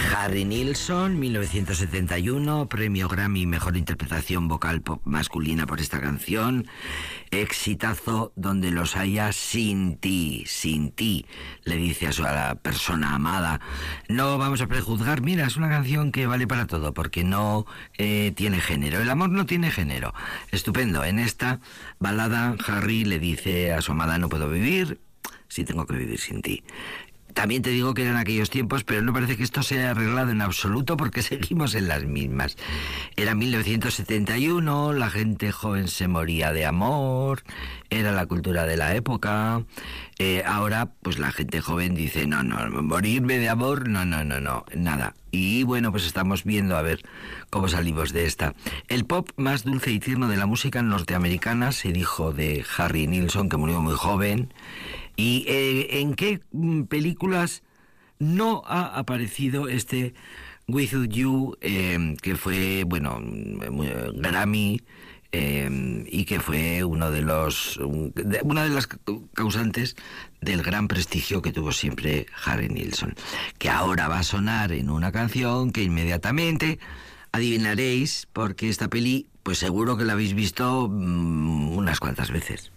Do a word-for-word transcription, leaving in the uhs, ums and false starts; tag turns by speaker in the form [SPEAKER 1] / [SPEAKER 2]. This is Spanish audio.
[SPEAKER 1] Harry Nilsson, mil novecientos setenta y uno, premio Grammy, mejor interpretación vocal pop masculina por esta canción. Exitazo donde los haya, sin ti, sin ti, le dice a su a la persona amada. No vamos a prejuzgar, mira, es una canción que vale para todo, porque no eh, tiene género. El amor no tiene género. Estupendo. En esta balada, Harry le dice a su amada, no puedo vivir si tengo que vivir sin ti. También te digo que eran aquellos tiempos, pero no parece que esto se haya arreglado en absoluto porque seguimos en las mismas. Era mil novecientos setenta y uno, la gente joven se moría de amor, era la cultura de la época. Eh, ahora, pues la gente joven dice, no, no, morirme de amor, no, no, no, no, nada. Y bueno, pues estamos viendo a ver cómo salimos de esta. El pop más dulce y tierno de la música norteamericana, se dijo de Harry Nilsson, que murió muy joven. ¿Y eh, en qué películas no ha aparecido este With You, eh, que fue, bueno, Grammy, eh, y que fue uno de los, una de las causantes del gran prestigio que tuvo siempre Harry Nilsson, que ahora va a sonar en una canción que inmediatamente adivinaréis, porque esta peli, pues seguro que la habéis visto mmm, unas cuantas veces.